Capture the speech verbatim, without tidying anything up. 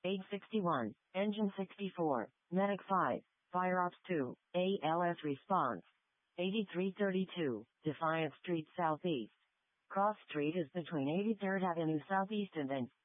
eight sixty-one, Engine sixty-four, Medic five, Fire Ops two, A L S Response. eighty-three thirty-two, Defiance Street Southeast. Cross Street is between eighty-third Avenue Southeast and N.